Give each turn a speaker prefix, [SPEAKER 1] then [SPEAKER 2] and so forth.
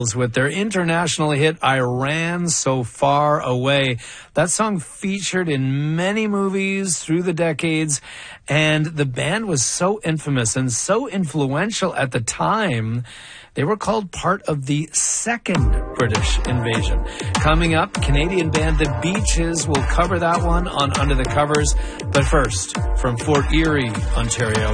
[SPEAKER 1] with their international hit, I Ran So Far Away. That song featured in many movies through the decades, and the band was so infamous and so influential at the time, they were called part of the second British invasion. Coming up, Canadian band The Beaches will cover that one on Under the Covers. But first, from Fort Erie, Ontario,